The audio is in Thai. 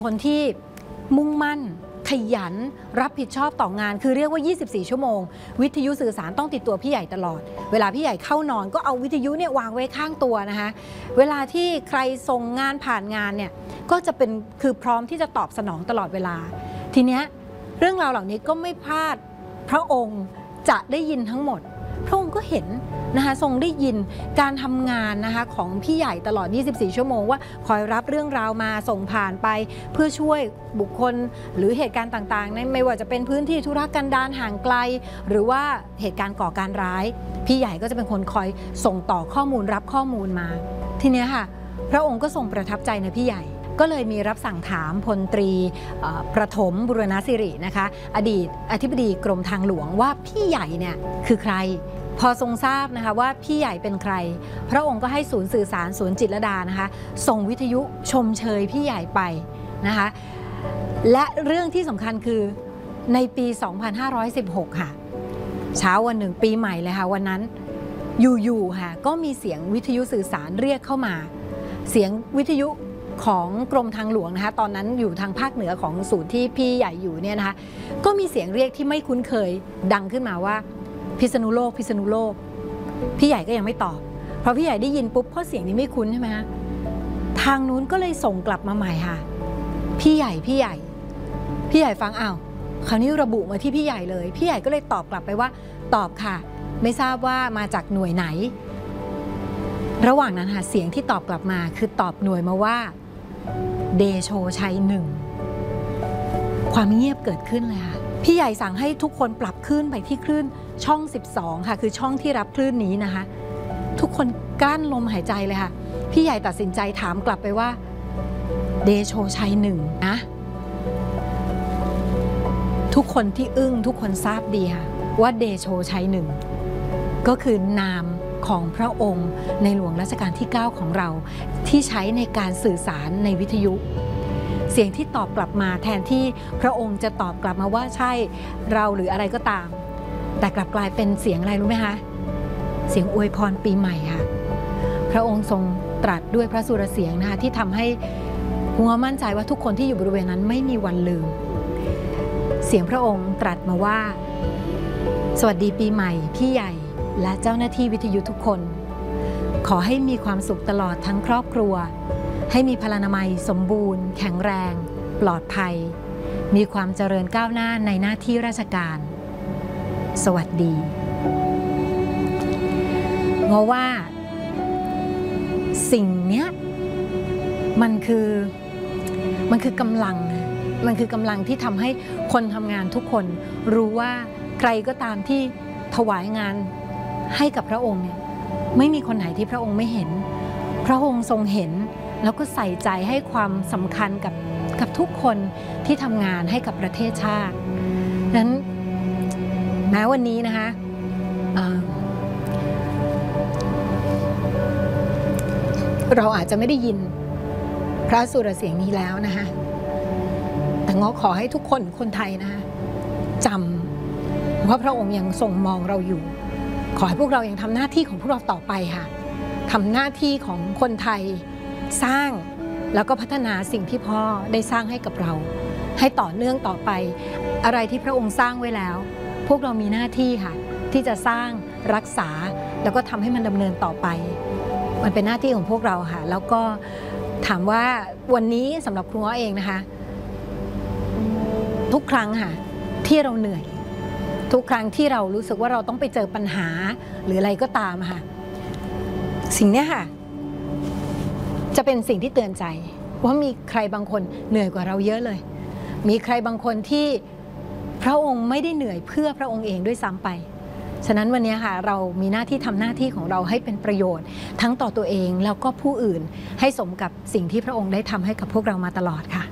คนที่มุ่งมั่นขยันรับผิดชอบต่องานคือเรียกว่า 24 ชั่วโมงวิทยุสื่อสารต้องติดตัวพี่ใหญ่ตลอดเวลาพี่ใหญ่เข้านอนก็เอาวิทยุเนี่ยวางไว้ข้างตัวนะคะเวลาที่ใครส่งงานผ่านงานเนี่ยก็จะเป็นคือพร้อมที่จะตอบสนองตลอดเวลาทีเนี้ยเรื่องราวเหล่านี้ก็ไม่พลาดพระองค์จะได้ยินทั้งหมดพระองค์ก็เห็นนะคะทรงได้ยินการทำงานนะคะของพี่ใหญ่ตลอด 24 ชั่วโมงว่าคอยรับเรื่องราวมาส่งผ่านไปเพื่อช่วยบุคคลหรือเหตุการณ์ต่างๆไม่ว่าจะเป็นพื้นที่ธุรกันดารห่างไกลหรือว่าเหตุการณ์ก่อการร้ายพี่ใหญ่ก็จะเป็นคนคอยส่งต่อข้อมูลรับข้อมูลมาทีนี้ค่ะพระองค์ก็ทรงประทับใจในพี่ใหญ่ก็เลยมีรับสั่งถามพลตรีประถมบุรณสิรินะคะอดีตอธิบดีกรมทางหลวงว่าพี่ใหญ่เนี่ยคือใครพอทรงทราบนะคะว่าพี่ใหญ่เป็นใครพระองค์ก็ให้ศูนย์สื่อสารศูนย์จิตรลดานะคะส่งวิทยุชมเชยพี่ใหญ่ไปนะคะและเรื่องที่สำคัญคือในปี 2516 ค่ะเช้าวันหนึ่งปีใหม่เลยค่ะวันนั้นอยู่ๆค่ะก็มีเสียงวิทยุสื่อสารเรียกเข้ามาเสียงวิทยุของกรมทางหลวงนะคะตอนนั้นอยู่ทางภาคเหนือของศูนย์ที่พี่ใหญ่อยู่เนี่ยนะคะก็มีเสียงเรียกที่ไม่คุ้นเคยดังขึ้นมาว่าพิษณุโลกพิษณุโลกพี่ใหญ่ก็ยังไม่ตอบเพราะพี่ใหญ่ได้ยินปุ๊บเพราะเสียงนี้ไม่คุ้นใช่ไหมฮะทางนู้นก็เลยส่งกลับมาใหม่ค่ะพี่ใหญ่ฟังอ้าวคราวนี้ระบุมาที่พี่ใหญ่เลยพี่ใหญ่ก็เลยตอบกลับไปว่าตอบค่ะไม่ทราบว่ามาจากหน่วยไหนระหว่างนั้นค่ะเสียงที่ตอบกลับมาคือตอบหน่วยมาว่าเดโชชัย1ความเงียบเกิดขึ้นเลยค่ะพี่ใหญ่สั่งให้ทุกคนปรับคลื่นไปที่คลื่นช่อง12ค่ะคือช่องที่รับคลื่นนี้นะคะทุกคนกลั้นลมหายใจเลยค่ะพี่ใหญ่ตัดสินใจถามกลับไปว่าเดโชชัย1นะทุกคนที่อึ้งทุกคนทราบดีค่ะว่าเดโชชัย1ก็คือนามของพระองค์ในหลวงรัชกาลที่9ของเราที่ใช้ในการสื่อสารในวิทยุเสียงที่ตอบกลับมาแทนที่พระองค์จะตอบกลับมาว่าใช่เราหรืออะไรก็ตามแต่กลับกลายเป็นเสียงอะไรรู้ไหมคะเสียงอวยพรปีใหม่ค่ะพระองค์ทรงตรัสด้วยพระสุรเสียงนะคะที่ทำให้หัวมั่นใจว่าทุกคนที่อยู่บริเวณนั้นไม่มีวันลืมเสียงพระองค์ตรัสมาว่าสวัสดีปีใหม่พี่ใหญ่และเจ้าหน้าที่วิทยุทุกคนขอให้มีความสุขตลอดทั้งครอบครัวให้มีพลานามัยสมบูรณ์แข็งแรงปลอดภัยมีความเจริญก้าวหน้าในหน้าที่ราชการสวัสดีเพราะว่าสิ่งเนี้ยมันคือกำลังที่ทำให้คนทำงานทุกคนรู้ว่าใครก็ตามที่ถวายงานให้กับพระองค์เนี่ยไม่มีคนไหนที่พระองค์ไม่เห็นพระองค์ทรงเห็นแล้วก็ใส่ใจให้ความสำคัญกับทุกคนที่ทำงานให้กับประเทศชาตินั้นแม้วันนี้นะคะเราอาจจะไม่ได้ยินพระสุรเสียงนี้แล้วนะคะแต่ง้อขอให้ทุกคนไทยนะคะจำว่าพระองค์ยังทรงมองเราอยู่ขอให้พวกเรายังทำหน้าที่ของพวกเราต่อไปค่ะทำหน้าที่ของคนไทยสร้างแล้วก็พัฒนาสิ่งที่พ่อได้สร้างให้กับเราให้ต่อเนื่องต่อไปอะไรที่พระองค์สร้างไว้แล้วพวกเรามีหน้าที่ค่ะที่จะสร้างรักษาแล้วก็ทำให้มันดำเนินต่อไปมันเป็นหน้าที่ของพวกเราค่ะแล้วก็ถามว่าวันนี้สำหรับครูง้อเองนะคะทุกครั้งค่ะที่เราเหนื่อยทุกครั้งที่เรารู้สึกว่าเราต้องไปเจอปัญหาหรืออะไรก็ตามค่ะสิ่งนี้ค่ะจะเป็นสิ่งที่เตือนใจว่ามีใครบางคนเหนื่อยกว่าเราเยอะเลยมีใครบางคนที่พระองค์ไม่ได้เหนื่อยเพื่อพระองค์เองด้วยซ้ำไปฉะนั้นวันนี้ค่ะเรามีหน้าที่ทำหน้าที่ของเราให้เป็นประโยชน์ทั้งต่อตัวเองแล้วก็ผู้อื่นให้สมกับสิ่งที่พระองค์ได้ทำให้กับพวกเรามาตลอดค่ะ